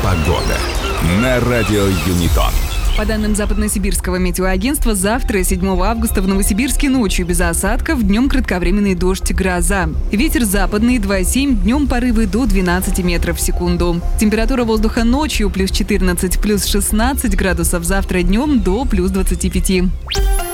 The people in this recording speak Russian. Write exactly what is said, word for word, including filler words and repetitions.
Погода на радио Юнитон. По данным Западносибирского метеоагентства, завтра, седьмого августа, в Новосибирске ночью без осадков, днем кратковременный дождь и гроза. Ветер западный два семь, днем порывы до двенадцати метров в секунду. Температура воздуха ночью плюс четырнадцать, плюс шестнадцать градусов, завтра днем до плюс двадцати пяти.